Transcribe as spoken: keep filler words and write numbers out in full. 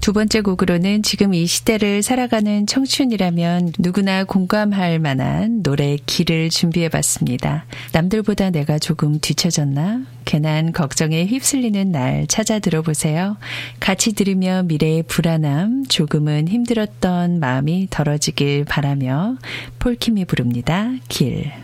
두 번째 곡으로는 지금 이 시대를 살아가는 청춘이라면 누구나 공감할 만한 노래 길을 준비해봤습니다. 남들보다 내가 조금 뒤처졌나? 괜한 걱정에 휩쓸리는 날 찾아 들어보세요. 같이 들으며 미래의 불안함, 조금은 힘들었던 마음이 덜어지길 바라며 폴킴이 부릅니다. 길.